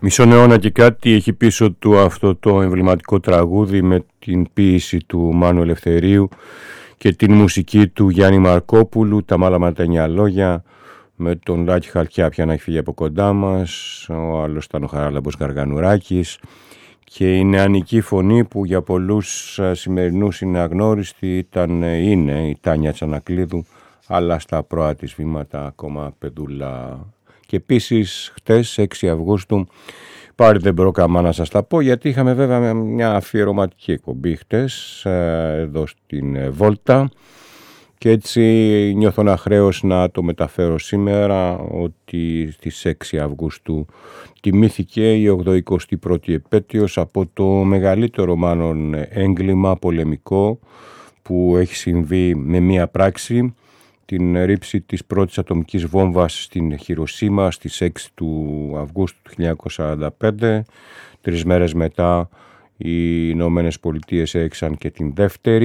Μισόν αιώνα και κάτι έχει πίσω του αυτό το εμβληματικό τραγούδι με την ποίηση του Μάνου Ελευθερίου και την μουσική του Γιάννη Μαρκόπουλου, τα μάλαμα τα 9 λόγια, με τον Λάκη Χαλκιά πια να έχει φύγει από κοντά μας, ο άλλος ήταν ο Χαράλαμπος Γαργανουράκης και η νεανική φωνή που για πολλούς σημερινούς είναι αγνώριστη είναι η Τάνια Τσανακλείδου, αλλά στα πρώτα της βήματα ακόμα παιδούλα. Και επίσης χτες 6 Αυγούστου, πάλι δεν πρόκαμα να σας τα πω, γιατί είχαμε βέβαια μια αφιερωματική εκπομπή χτες εδώ στην Βόλτα και έτσι νιώθω ένα χρέος να το μεταφέρω σήμερα, ότι στις 6 Αυγούστου τιμήθηκε η 81η επέτειος από το μεγαλύτερο μάλλον έγκλημα πολεμικό που έχει συμβεί με μία πράξη, την ρήψη της πρώτης ατομικής βόμβας στην Χιροσίμα στις 6 του Αυγούστου του 1945. 3 μέρες μετά οι Ηνωμένες Πολιτείες έριξαν και την δεύτερη.